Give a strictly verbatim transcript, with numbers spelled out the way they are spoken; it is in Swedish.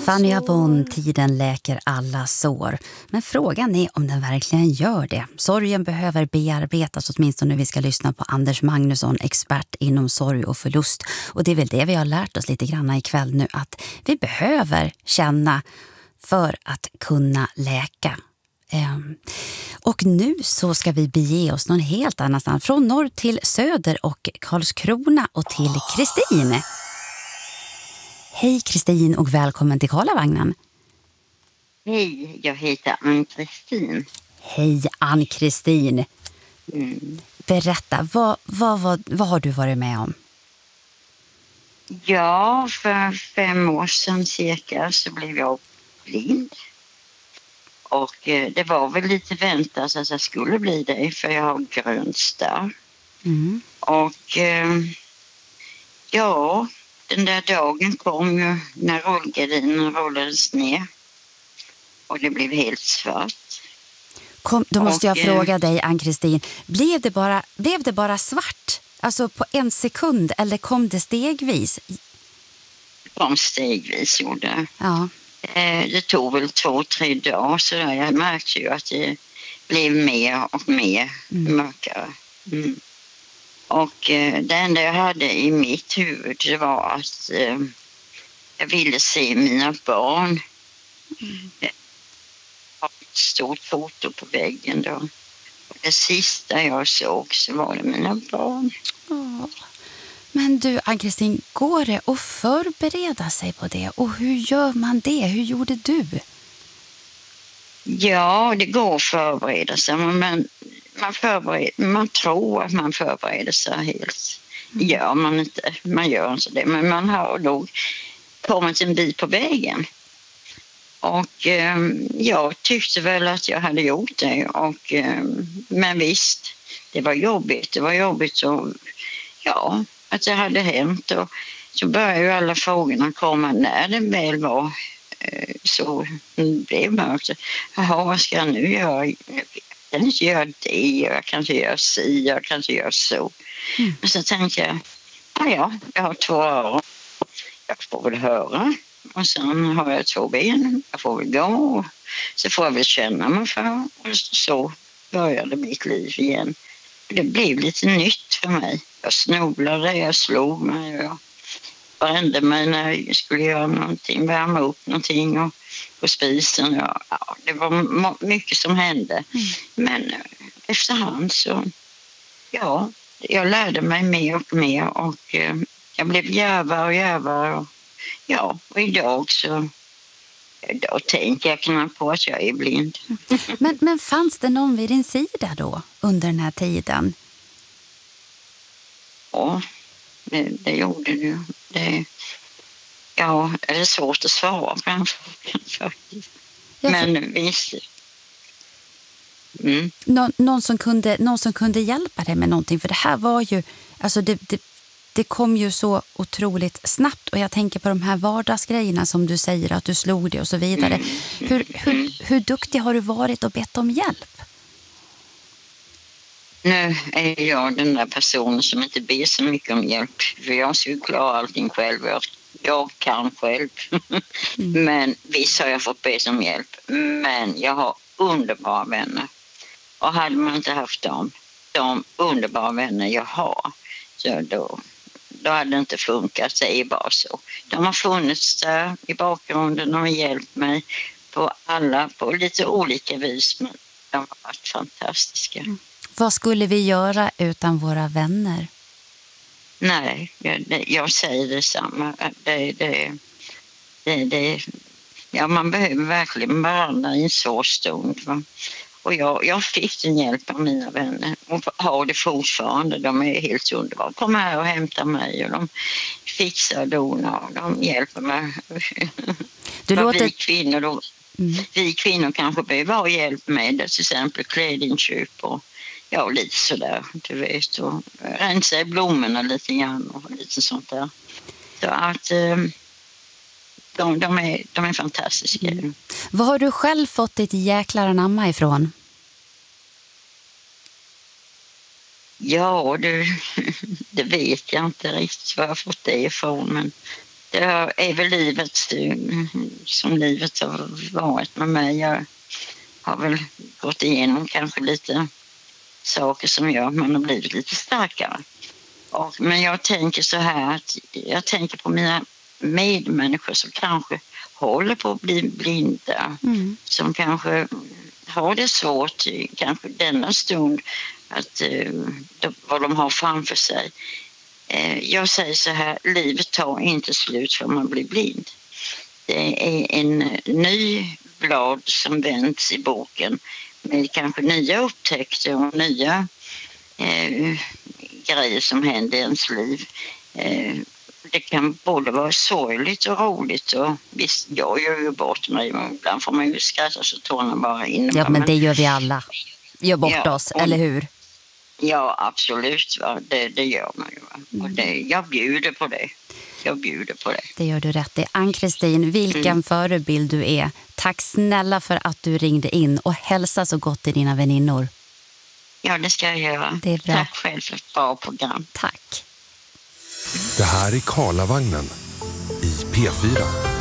Fanny Avon, tiden läker alla sår. Men frågan är om den verkligen gör det. Sorgen behöver bearbetas, åtminstone vi ska lyssna på Anders Magnusson, expert inom sorg och förlust. Och det är väl det vi har lärt oss lite grann ikväll nu, att vi behöver känna för att kunna läka. Um, och nu så ska vi bege oss någon helt annanstans, från norr till söder och Karlskrona och till Kristin. Hej Kristin och välkommen till Karlavagnen. Hej, jag heter Ann-Kristin. Hej Ann-Kristin. Mm. Berätta, vad, vad, vad, vad har du varit med om? Ja, för fem år sedan cirka så blev jag blind. Och eh, det var väl lite väntat att jag skulle bli det, för jag har grön starr. Mm. Och eh, ja, den där dagen kom ju när rullgardinen rullades ner. Och det blev helt svart. Kom, då måste jag och, fråga dig Ann-Kristin, blev det, bara, blev det bara svart? Alltså på en sekund, eller kom det stegvis? Det kom stegvis, gjorde. Ja. Eh, det tog väl två, tre dagar så där. Jag märkte ju att det blev mer och mer Mm. mörkare. Mm. Och eh, det enda jag hade i mitt huvud det var att eh, jag ville se mina barn. Mm. Jag har ett stort foto på väggen då. Och det sista jag såg så var det mina barn. Åh. Men du Ann-Kristin, går det att förbereda sig på det? Och hur gör man det? Hur gjorde du? Ja, det går att förbereda sig, men man, förbereder, man tror att man förbereder sig helt. Det gör man inte, man gör inte det, men man har nog kommit en bit på vägen. Och eh, jag tyckte väl att jag hade gjort det, och, eh, men visst, det var jobbigt, det var jobbigt och, ja, att det hade hänt. Och så började ju alla frågorna komma när det väl var eh, så det blev mörkt. Jaha, vad ska jag nu göra? Jag kan inte göra det, jag kan inte göra si, jag kan inte göra så. Mm. Men så tänkte jag, ja, ja, jag har två öron, jag får väl höra. Och sen har jag två ben, jag får väl gå. Så får jag väl känna mig för. Och så började mitt liv igen. Det blev lite nytt för mig. Jag snubblade, jag slog mig. Jag brände mig när jag skulle göra någonting, värma upp någonting och på spisen. Ja, det var mycket som hände. Mm. Men efterhand så, ja, jag lärde mig mer och mer. Och eh, jag blev djärvare och djärvare. Och, ja, och idag så då tänker jag knappt på att jag är blind. Men, men fanns det någon vid din sida då under den här tiden? Ja, det, det gjorde det. det. Ja, det är svårt att svara på den frågan faktiskt. Ja, för... Men visst. Mm. Nå, någon, som kunde, någon som kunde hjälpa dig med någonting. För det här var ju, alltså det, det, det kom ju så otroligt snabbt. Och jag tänker på de här vardagsgrejerna som du säger, att du slog det och så vidare. Mm. Hur, hur, hur duktig har du varit och bett om hjälp? Nu är jag den där personen som inte ber så mycket om hjälp. För jag ska ju klara allting själv. Jag kan själv. Mm. Men visst har jag fått be om hjälp. Men jag har underbara vänner. Och hade man inte haft dem, de underbara vänner jag har, så då, då hade det inte funkat. Det är bara så. De har funnits där i bakgrunden och har hjälpt mig på alla, på lite olika vis. Men de har varit fantastiska. Mm. Vad skulle vi göra utan våra vänner? Nej, jag, det, jag säger detsamma. Det, det, det, det, ja, man behöver verkligen varandra i en så stund. Va? Och jag, jag fick den hjälp av mina vänner och har det fortfarande. De är helt underbara. Kom här och hämta mig och de fixar och donar och de hjälper mig. Du låter... vi, kvinnor då, mm. vi kvinnor kanske behöver ha hjälp med det, till exempel klädinköp och ja, lite sådär, du vet, och rensa i blommorna lite grann och lite sånt där. Så att de, de, är, de är fantastiska. Mm. Vad har du själv fått ditt jäklar anamma ifrån? Ja, det, det vet jag inte riktigt var jag fått det ifrån, men det är väl livet som livet har varit med mig. Jag har väl gått igenom kanske lite saker som gör att man har blivit lite starkare. Och, men jag tänker så här att jag tänker på mina medmänniskor som kanske håller på att bli blinda. Mm. Som kanske har det svårt, kanske denna stund, att uh, vad de har framför sig. Uh, jag säger så här, livet tar inte slut för man blir blind. Det är en ny blad som vänds i boken med kanske nya upptäckter och nya uh, grejer som händer i ens liv. Uh, det kan både vara sorgligt och roligt, och visst, jag gör ju bort mig, men ibland får man ju skratta så tårna bara in. Ja, men det gör vi alla. Gör bort ja, oss, och, eller hur? Ja, absolut. Va? Det, det gör man ju. Va? Mm. Och det, jag bjuder på det. Jag bjuder på det. Det gör du rätt i. Ann-Kristin, vilken mm. förebild du är. Tack snälla för att du ringde in, och hälsa så gott till dina väninnor. Ja, det ska jag göra. Det är bra. Tack själv för ett bra program. Tack. Det här är Karlavagnen i P fyra.